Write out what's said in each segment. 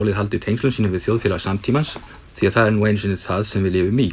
málið haldi tengslum sínum við þjóðfélag samtímans því að það nú einu sinni það sem við lifum í.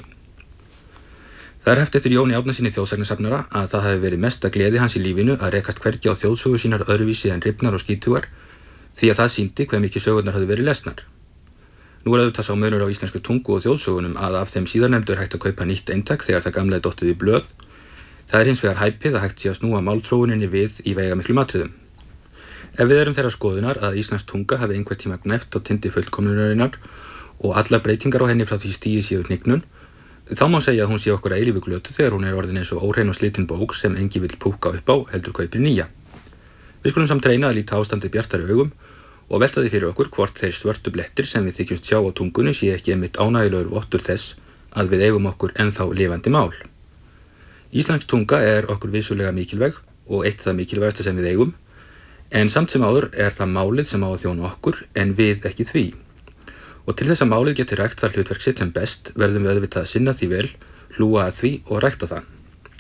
Það haft eftir Jóni Árnasyni þjóðsagnasafnara að það hafi verið mesta gleði hans í lífinu að rekast hvergi á þjóðsögur sínar öðruvísi en rifnar og skítugar því að það sýndi hve mikið sögurnar höfðu verið lesnar. Nú auðvitað sá munur á íslensku tungu og þjóðsögunum að af þeim síðarnefndu hægt að kaupa nýtt eintak þegar það gamla dottið í blöð. Það hins vegar hæpið að hægt sé að snúa málþróuninni við í veigamiklum atriðum. Ef við erum þeirra skoðunar að íslensk tunga hafi einhvern tíma gnæft á tindi fullkomnunarinnar og allar breytingar á henni frá því stigi séu hnignun, þá má segja að hún sé okkur að eilífu glötu þegar hún orðin eins og óhrein og slitin bók sem engi vill púkka upp á heldur kaupir nýja. Við skulum samt reyna að líta ástandið bjartari augum og velta því fyrir okkur hvort þeir svörtu blettir sem við þykjumst sjá á tungunni sé ekki einmitt ánægjulegur vottur þess að við eigum okkur ennþá lifandi mál. Íslensk tunga okkur vissulega mikilvæg og eitt það mikilvægasta sem við eigum, en samt sem áður það málið sem á að þjóna okkur en við ekki því. Og til þess að málið geti rækt það hlutverk sitt sem best verðum við auðvitað að sinna því vel, hlúa að því og rækta það.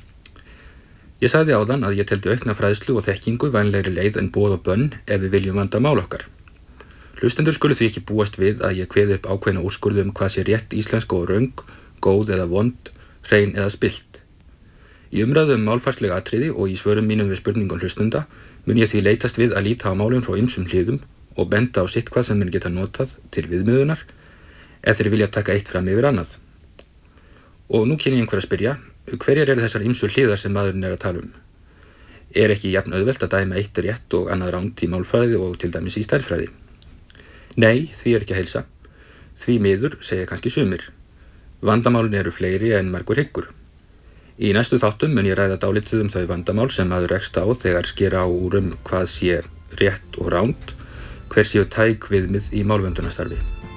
Ég sagði áðan að ég teldi aukna fræðslu og þekkingu vænlegri leið en boð og bönn ef við viljum vanda mál okkar. Hlustendur skulu því ekki búast við að ég kveði upp ákveðna úrskurði hvað sé rétt íslensk og röng, góð eða vond, hrein eða spillt. Í umræðu málfarslega atriði og í svörum mínum við spurningum hlustenda mun ég því leitast við að líta á málin frá ýmsum hliðum og benda á sitthvað sem mun geta notað til viðmiðunar ef þeir vilja taka eitt fram yfir annað. Og nú kynni einhver að spyrja, hverjar þessar ýmsu hliðar sem maðurinn að tala um? Ekki jafn auðvelt að dæma eitt rétt og annað rangt í málfræði og til dæmis í stærðfræði? Nei, því ekki að heilsa. Því miður, segja kannski sumir. Vandamálin eru fleiri en margur hyggur. Í næstu þáttum mun ég ræða dálítið þau vandamál sem maður rekst á þegar skera á úr hvað sé rétt og rangt, hver séu tæk viðmið í málvöndunastarfi.